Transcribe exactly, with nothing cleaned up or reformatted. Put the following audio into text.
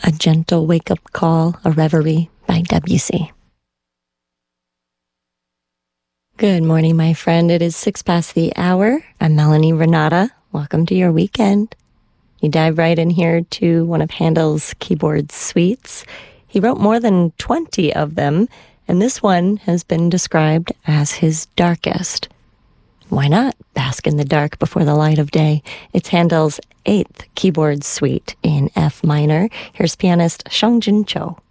A Gentle Wake-Up Call, a Reverie by Debussy. Good morning, my friend. It is six past the hour. I'm Melanie Renata. Welcome to your weekend. You dive right in here to one of Handel's keyboard suites. He wrote more than twenty of them, and this one has been described as his darkest. Why not bask in the dark before the light of day? It's Handel's eighth keyboard suite in F minor. Here's pianist Seong Jin Cho.